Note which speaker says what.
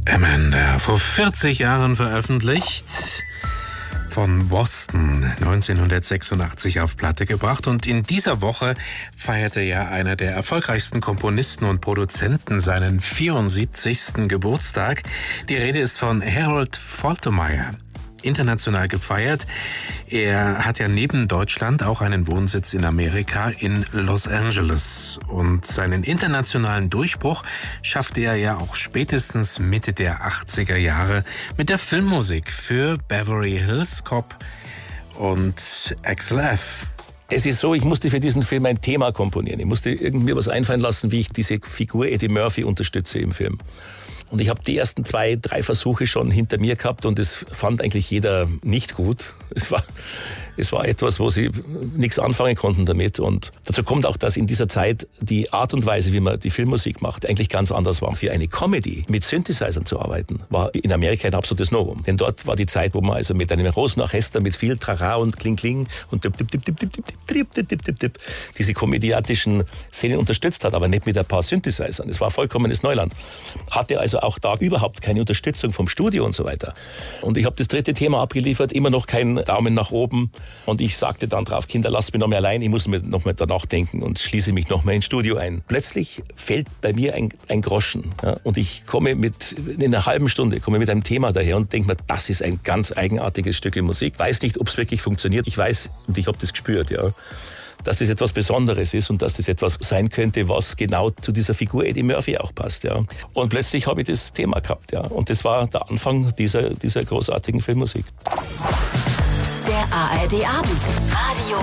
Speaker 1: Amanda, vor 40 Jahren veröffentlicht, von Boston 1986 auf Platte gebracht, und in dieser Woche feierte ja einer der erfolgreichsten Komponisten und Produzenten seinen 74. Geburtstag. Die Rede ist von Harold Faltermeyer. International gefeiert. Er hat ja neben Deutschland auch einen Wohnsitz in Amerika, in Los Angeles. Und seinen internationalen Durchbruch schaffte er ja auch spätestens Mitte der 80er Jahre mit der Filmmusik für Beverly Hills Cop und Axel F.
Speaker 2: Es ist so, ich musste für diesen Film ein Thema komponieren. Ich musste irgendwie was einfallen lassen, wie ich diese Figur Eddie Murphy unterstütze im Film. Und ich habe die ersten 2, 3 Versuche schon hinter mir gehabt und es fand eigentlich jeder nicht gut. Es war etwas, wo sie nichts anfangen konnten damit. Und dazu kommt auch, dass in dieser Zeit die Art und Weise, wie man die Filmmusik macht, eigentlich ganz anders war. Für eine Comedy mit Synthesizern zu arbeiten, war in Amerika ein absolutes Novum. Denn dort war die Zeit, wo man also mit einem großen Orchester, mit viel Trara und Kling-Kling und diese komödiantischen Szenen unterstützt hat, aber nicht mit ein paar Synthesizern. Es war vollkommenes Neuland. Hatte also auch da überhaupt keine Unterstützung vom Studio und so weiter. Und ich habe das 3. Thema abgeliefert, immer noch kein Daumen nach oben. Und ich sagte dann drauf, Kinder, lasst mich noch mal allein, ich muss mir noch mal danach denken und schließe mich noch mal ins Studio ein. Plötzlich fällt bei mir ein Groschen. Ja, und ich komme in einer halben Stunde mit einem Thema daher und denke mir, das ist ein ganz eigenartiges Stück Musik. Weiß nicht, ob es wirklich funktioniert. Ich weiß, und ich habe das gespürt, ja, dass das etwas Besonderes ist und dass das etwas sein könnte, was genau zu dieser Figur Eddie Murphy auch passt. Ja. Und plötzlich habe ich das Thema gehabt. Ja. Und das war der Anfang dieser großartigen Filmmusik.
Speaker 3: Der ARD Abend. Radio